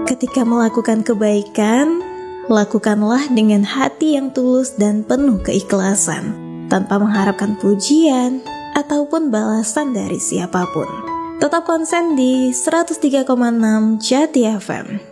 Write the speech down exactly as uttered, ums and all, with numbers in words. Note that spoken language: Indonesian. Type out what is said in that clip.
Ketika melakukan kebaikan, lakukanlah dengan hati yang tulus dan penuh keikhlasan, tanpa mengharapkan pujian ataupun balasan dari siapapun. Tetap konsen di seratus tiga koma enam Jati F M.